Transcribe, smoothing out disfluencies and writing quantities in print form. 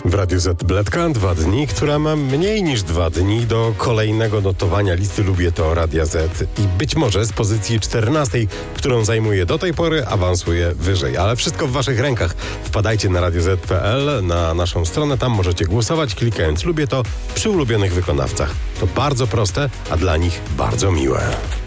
W Radiu Z Bledka 2 dni, która ma mniej niż 2 dni do kolejnego notowania listy Lubię to Radia Z i być może z pozycji 14, którą zajmuje do tej pory, awansuje wyżej. Ale wszystko w waszych rękach. Wpadajcie na radioz.pl, na naszą stronę, tam możecie głosować, klikając Lubię to przy ulubionych wykonawcach. To bardzo proste, a dla nich bardzo miłe.